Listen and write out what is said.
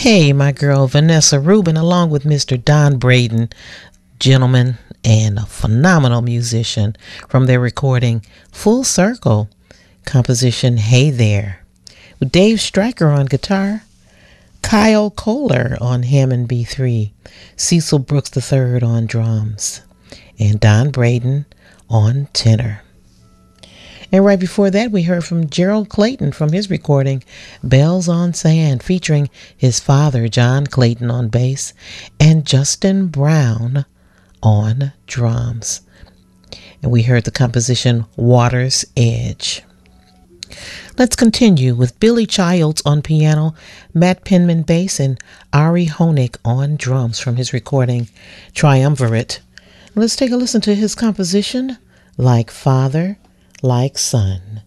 Hey, my girl Vanessa Rubin, along with Mr. Don Braden, gentleman and a phenomenal musician, from their recording Full Circle, composition Hey There, with Dave Stryker on guitar, Kyle Kohler on Hammond B3, Cecil Brooks III on drums, and Don Braden on tenor. And right before that, we heard from Gerald Clayton from his recording, Bells on Sand, featuring his father, John Clayton, on bass, and Justin Brown on drums. And we heard the composition, Water's Edge. Let's continue with Billy Childs on piano, Matt Penman bass, and Ari Honig on drums from his recording, Triumvirate. Let's take a listen to his composition, Like Father, Like Son.